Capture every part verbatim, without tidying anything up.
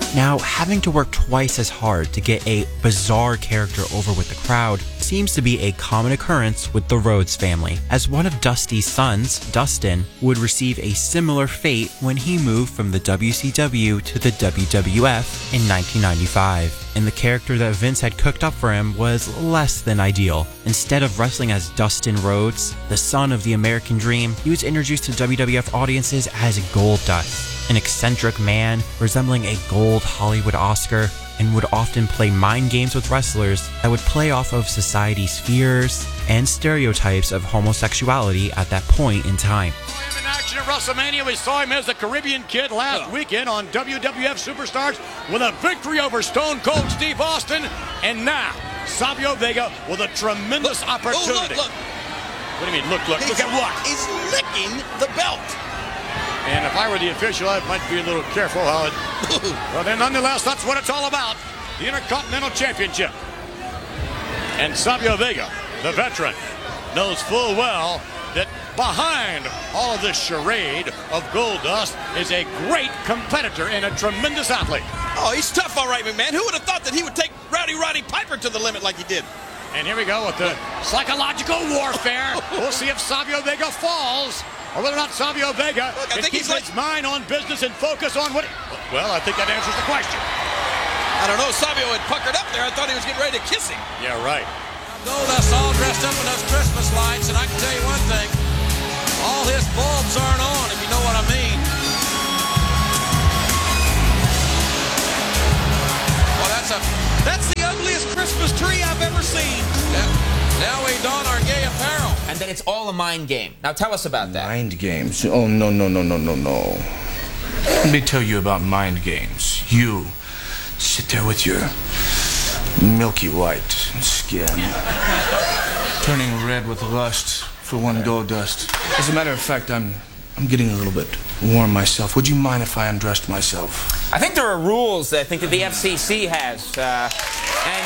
Now, having to work twice as hard to get a bizarre character over with the crowd seems to be a common occurrence with the Rhodes family, as one of Dusty's sons, Dustin, would receive a similar fate when he moved from the W C W to the W W F in nineteen ninety-five. And the character that Vince had cooked up for him was less than ideal. Instead of wrestling as Dustin Rhodes, the son of the American Dream, he was introduced to W W F audiences as Goldust, an eccentric man resembling a gold Hollywood Oscar, and would often play mind games with wrestlers that would play off of society's fears and stereotypes of homosexuality at that point in time. In action at WrestleMania, we saw him as the Caribbean Kid last weekend on W W F Superstars with a victory over Stone Cold Steve Austin, and now Savio Vega with a tremendous look, opportunity. Oh, look, look. What do you mean, look, look? He's, look at what? He's licking the belt. And if I were the official, I might be a little careful how it... Well, then, nonetheless, that's what it's all about. The Intercontinental Championship. And Savio Vega, the veteran, knows full well that behind all of this charade of Goldust is a great competitor and a tremendous athlete. Oh, he's tough, all right, McMahon. Who would have thought that he would take Rowdy Roddy Piper to the limit like he did? And here we go with the psychological warfare. We'll see if Savio Vega falls, or whether or not Savio Vega Look, I can think keep he's his mind on business and focus on what... Well, I think that answers the question. I don't know. Savio had puckered up there. I thought he was getting ready to kiss him. Yeah, right. Goldust all dressed up in those Christmas lights, and I can tell you one thing. All his bulbs aren't on, if you know what I mean. Well, that's a that's the ugliest Christmas tree I've ever seen. Now, now we don our gay apparel. And then it's all a mind game. Now tell us about that. Mind games? Oh, no, no, no, no, no, no. Let me tell you about mind games. You sit there with your milky white skin, turning red with lust for one Goldust. As a matter of fact, I'm I'm getting a little bit warm myself. Would you mind if I undressed myself? I think there are rules that I think that the F C C has. Uh, and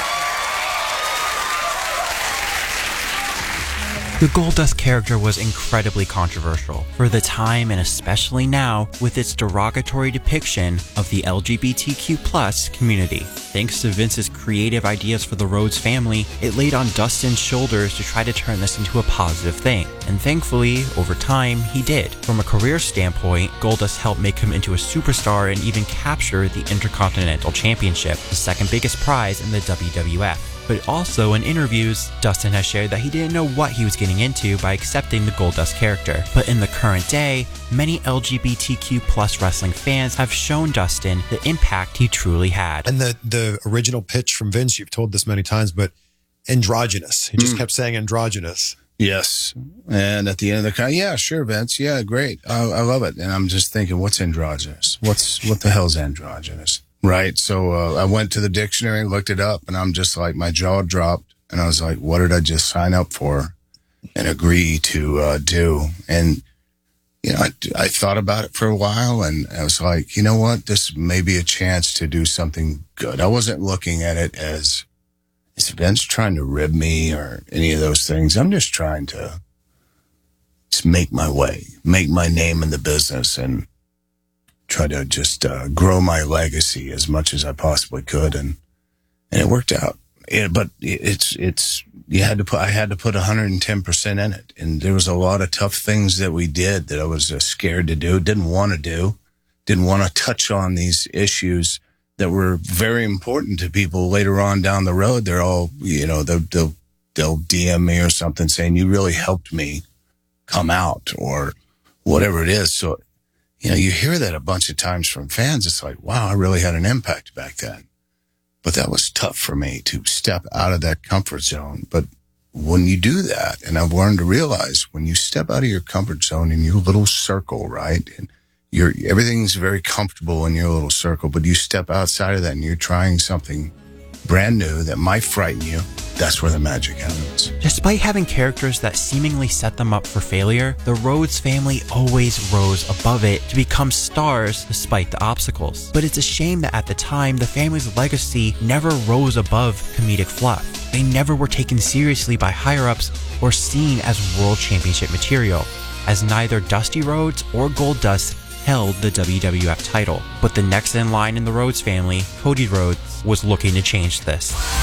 The Goldust character was incredibly controversial for the time, and especially now with its derogatory depiction of the L G B T Q plus community. Thanks to Vince's creative ideas for the Rhodes family, it laid on Dustin's shoulders to try to turn this into a positive thing. And thankfully, over time, he did. From a career standpoint, Goldust helped make him into a superstar and even capture the Intercontinental Championship, the second biggest prize in the W W F. But also in interviews, Dustin has shared that he didn't know what he was getting into by accepting the Goldust character. But in the current day, many L G B T Q plus wrestling fans have shown Dustin the impact he truly had. And the, the original pitch from Vince, you've told this many times, but androgynous. He just mm. kept saying androgynous. Yes. And at the end of the con, yeah, sure, Vince. Yeah, great. I, I love it. And I'm just thinking, what's androgynous? What's what the hell's androgynous? Right. So uh, I went to the dictionary, looked it up, and I'm just like, my jaw dropped. And I was like, what did I just sign up for and agree to uh, do? And, you know, I, I thought about it for a while, and I was like, you know what? This may be a chance to do something good. I wasn't looking at it as, is Vince trying to rib me or any of those things? I'm just trying to just make my way, make my name in the business, and try to just uh, grow my legacy as much as I possibly could, and and it worked out. It, but it's it's you had to put I had to put one hundred ten percent in it, and there was a lot of tough things that we did that I was uh, scared to do, didn't want to do, didn't want to touch on these issues that were very important to people later on down the road. They're all, you know, they'll they'll, they'll D M me or something saying you really helped me come out or whatever it is. So, you know, you hear that a bunch of times from fans. It's like, wow, I really had an impact back then. But that was tough for me to step out of that comfort zone. But when you do that, and I've learned to realize when you step out of your comfort zone in your little circle, right? And you're, everything's very comfortable in your little circle, but you step outside of that and you're trying something brand new that might frighten you. That's where the magic happens. Despite having characters that seemingly set them up for failure, the Rhodes family always rose above it to become stars despite the obstacles. But it's a shame that at the time, the family's legacy never rose above comedic fluff. They never were taken seriously by higher-ups or seen as world championship material, as neither Dusty Rhodes or Goldust held the W W F title. But the next in line in the Rhodes family, Cody Rhodes, was looking to change this.